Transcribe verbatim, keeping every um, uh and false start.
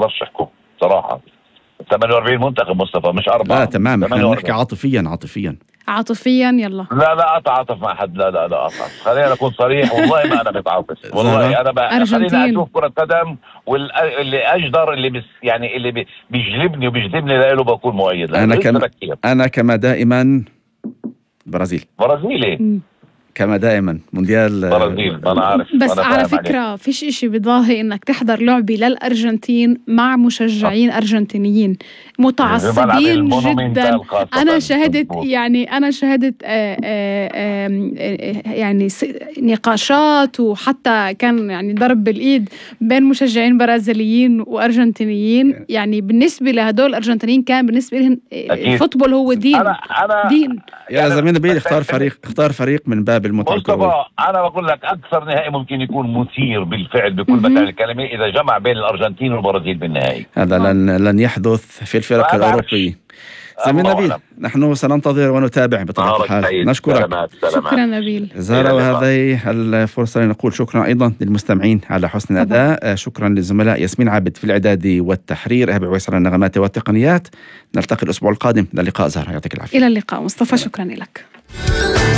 ترشحكم صراحه. ثمانية وأربعين منتخب مصطفى مش أربعة. لا تمام، احنا بنحكي عاطفيا عاطفيا عاطفيا. يلا لا لا أتعاطف مع حد، لا لا لا أتعاطف. خلينا أكون صريح، والله ما أنا متعاطف، والله أنا بقى خليني أشوف كرة قدم، واللي أجدر اللي بس يعني اللي بي بيجلبني وبيجذبني له بكون مؤيد. أنا كما أنا كما دائما برازيل برازيلي كما دائما مونديال برازيل. أنا عارف. بس أنا على فكرة عليك. فيش إشي بضاهي إنك تحضر لعبة للأرجنتين مع مشجعين أه. أرجنتينيين متعصبين جدا. أنا شهدت يعني أنا شهدت آآ آآ يعني نقاشات، وحتى كان يعني ضرب بالإيد بين مشجعين برازيليين وأرجنتينيين. يعني بالنسبة لهدول الأرجنتينيين كان بالنسبة لهم الفوتبول هو دين. أنا أنا دين يا زميلي نبيل اختار فريق اختار فريق من باب المتعة الكروية. أنا بقول لك أكثر نهائي ممكن يكون مثير بالفعل بكل مكان الكلمة إذا جمع بين الأرجنتين والبرازيل بالنهائي. هذا لن لن يحدث في الفرق الأوروبية. زميل نبيل، نحن سننتظر ونتابع بطبيعة الحال. نشكرك. سلامات. سلامات. شكرا نبيل زهرة. وهذه الفرصة لنقول شكرا أيضا للمستمعين على حسن الأداء. شكرا للزملاء ياسمين عابد في الإعداد والتحرير، إيهاب عويس على النغمات والتقنيات. نلتقي الأسبوع القادم. إلى اللقاء زهرة، يعطيك العافية. إلى اللقاء مصطفى، شكرا لك.